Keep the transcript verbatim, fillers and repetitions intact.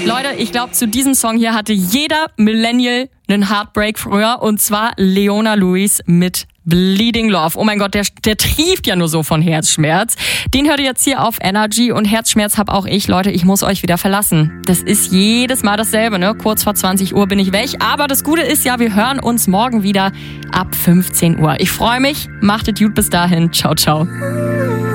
Leute, ich glaube, zu diesem Song hier hatte jeder Millennial einen Heartbreak früher. Und zwar Leona Lewis mit Bleeding Love. Oh mein Gott, der, der trieft ja nur so von Herzschmerz. Den hört ihr jetzt hier auf Energy und Herzschmerz hab auch ich. Leute, ich muss euch wieder verlassen. Das ist jedes Mal dasselbe, ne? Kurz vor zwanzig Uhr bin ich weg. Aber das Gute ist ja, wir hören uns morgen wieder ab fünfzehn Uhr. Ich freue mich. Macht es gut bis dahin. Ciao, ciao.